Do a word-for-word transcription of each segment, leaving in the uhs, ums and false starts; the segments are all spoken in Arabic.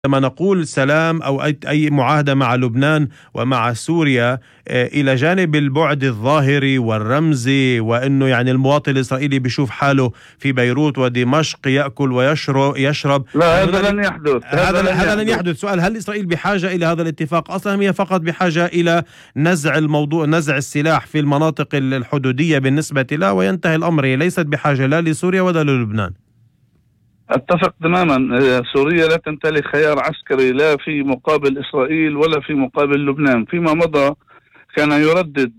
لما نقول سلام أو أي أي معاهدة مع لبنان ومع سوريا، آه، إلى جانب البعد الظاهري والرمزي، وأنه يعني المواطن الإسرائيلي بيشوف حاله في بيروت ودمشق يأكل ويشرب يشرب لا، هذا لن يحدث. هذا لن هذا لن يحدث. سؤال: هل إسرائيل بحاجة إلى هذا الاتفاق أصلا، أم هي فقط بحاجة إلى نزع الموضوع نزع السلاح في المناطق الحدودية بالنسبة لها وينتهي الأمر؟ هي ليست بحاجة لا لسوريا ولا للبنان. اتفق تماما. سوريا لا تمتلك خيار عسكري لا في مقابل إسرائيل ولا في مقابل لبنان. فيما مضى كان يردد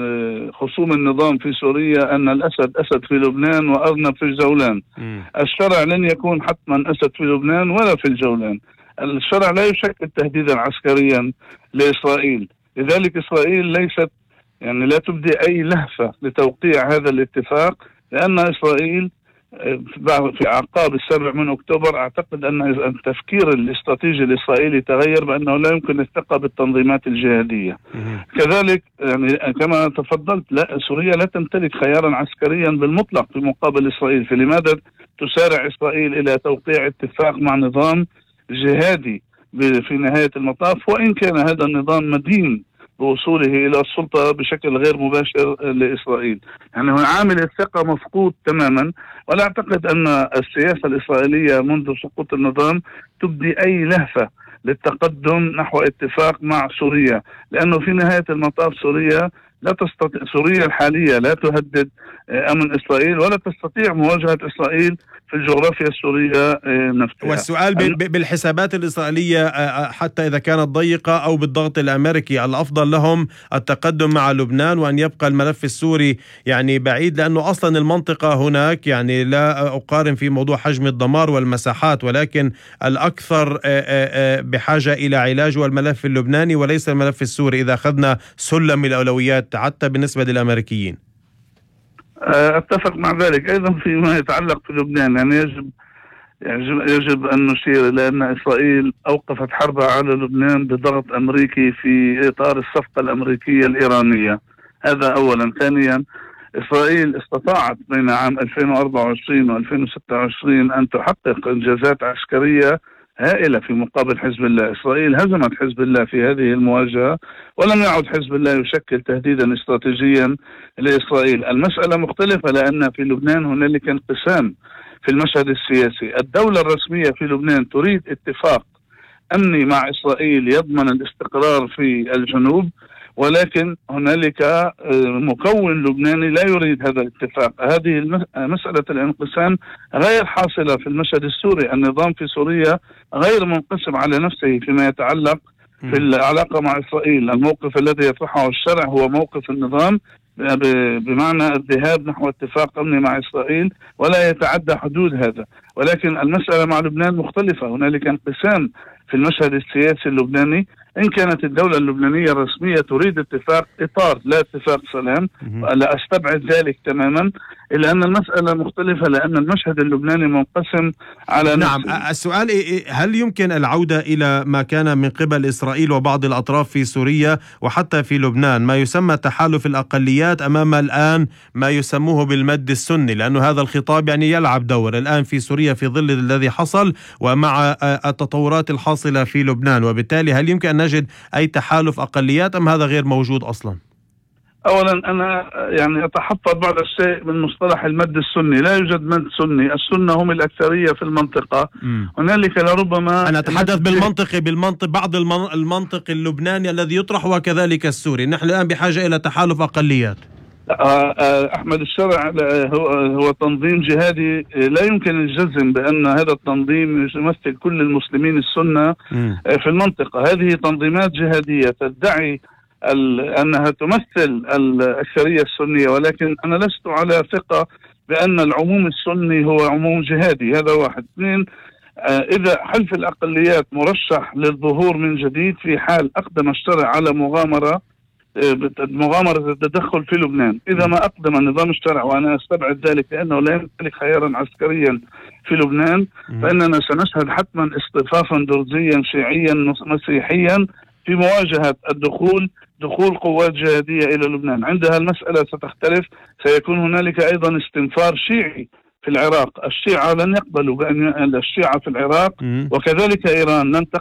خصوم النظام في سوريا أن الأسد أسد في لبنان وأرنب في الجولان. الشرع لن يكون حتما أسد في لبنان ولا في الجولان. الشرع لا يشكل تهديدا عسكريا لإسرائيل، لذلك إسرائيل ليست يعني لا تبدي أي لهفة لتوقيع هذا الاتفاق، لأن إسرائيل في أعقاب السابع من أكتوبر أعتقد أن التفكير الاستراتيجي الإسرائيلي تغير، بأنه لا يمكن الثقة بالتنظيمات الجهادية. كذلك يعني كما تفضلت، لا سوريا لا تمتلك خيارا عسكريا بالمطلق في مقابل إسرائيل، فلماذا تسارع إسرائيل إلى توقيع اتفاق مع نظام جهادي في نهاية المطاف، وإن كان هذا النظام مدين بوصوله إلى السلطة بشكل غير مباشر لإسرائيل. يعني هو عامل الثقة مفقود تماما، ولا أعتقد أن السياسة الإسرائيلية منذ سقوط النظام تبدي أي لهفة للتقدم نحو اتفاق مع سوريا، لأنه في نهاية المطاف سوريا لا تستطيع سوريا الحالية لا تهدد أمن إسرائيل ولا تستطيع مواجهة إسرائيل في الجغرافيا السورية نفسها. والسؤال بالحسابات الإسرائيلية حتى إذا كانت ضيقة أو بالضغط الأمريكي، الأفضل لهم التقدم مع لبنان وأن يبقى الملف السوري يعني بعيد، لأنه أصلا المنطقة هناك يعني لا أقارن في موضوع حجم الدمار والمساحات، ولكن الأكثر بحاجة إلى علاج والملف اللبناني وليس الملف السوري إذا أخذنا سلم الأولويات حتى بالنسبة للأمريكيين. أتفق مع ذلك. أيضا فيما يتعلق في لبنان يعني يجب يجب أن نشير إلى أن إسرائيل أوقفت حربها على لبنان بضغط أمريكي في إطار الصفقة الأمريكية الإيرانية. هذا أولا. ثانيا، إسرائيل استطاعت بين عام ألفين وأربعة وعشرين وألفين وستة وعشرين أن تحقق إنجازات عسكرية هائلة في مقابل حزب الله. إسرائيل هزمت حزب الله في هذه المواجهة، ولم يعد حزب الله يشكل تهديدا استراتيجيا لإسرائيل. المسألة مختلفة لأن في لبنان هنالك انقسام في المشهد السياسي. الدولة الرسمية في لبنان تريد اتفاق أمني مع إسرائيل يضمن الاستقرار في الجنوب، ولكن هنالك مكون لبناني لا يريد هذا الاتفاق. هذه مسألة الانقسام غير حاصلة في المشهد السوري. النظام في سوريا غير منقسم على نفسه فيما يتعلق في العلاقة مع إسرائيل. الموقف الذي يطرحه الشرع هو موقف النظام بمعنى الذهاب نحو اتفاق أمني مع إسرائيل ولا يتعدى حدود هذا. ولكن المسألة مع لبنان مختلفة. هنالك انقسام في المشهد السياسي اللبناني. إن كانت الدولة اللبنانية الرسمية تريد اتفاق إطار لا اتفاق سلام، لا أستبعد ذلك تماما، إلا أن المسألة مختلفة لأن المشهد اللبناني منقسم على نعم نفسه. السؤال: هل يمكن العودة إلى ما كان من قبل إسرائيل وبعض الأطراف في سوريا وحتى في لبنان ما يسمى تحالف الأقليات أمام الآن ما يسموه بالمد السني، لأنه هذا الخطاب يعني يلعب دور الآن في سوريا في ظل الذي حصل ومع التطورات الحاصلة في لبنان، وبالتالي هل يمكن أن نجد أي تحالف أقليات أم هذا غير موجود أصلا؟ أولا أنا يعني أتحفظ بعض الشيء من مصطلح المد السني. لا يوجد مد سني. السنة هم الأكثرية في المنطقة. م. هنالك لربما أنا أتحدث بالمنطق بالمنطق بعض المنطق اللبناني الذي يطرح وكذلك السوري. نحن الآن بحاجة إلى تحالف أقليات. أحمد، الشرع هو هو تنظيم جهادي. لا يمكن الجزم بأن هذا التنظيم يمثل كل المسلمين السنة م. في المنطقة. هذه تنظيمات جهادية تدعي أنها تمثل الأكثرية السنية، ولكن أنا لست على ثقة بأن العموم السني هو عموم جهادي. هذا واحد. اثنين، إذا حلف الأقليات مرشح للظهور من جديد في حال أقدم الشرع على مغامرة مغامرة التدخل في لبنان. إذا ما أقدم النظام الشرع، وأنا أستبعد ذلك لأنه لا يمتلك خيارا عسكريا في لبنان، فإننا سنشهد حتما اصطفافا درزيا شيعيا مسيحيا في مواجهة الدخول دخول قوات جهادية إلى لبنان. عندها المسألة ستختلف. سيكون هنالك أيضا استنفار شيعي في العراق. الشيعة لن يقبلوا بأن الشيعة في العراق مم. وكذلك إيران لن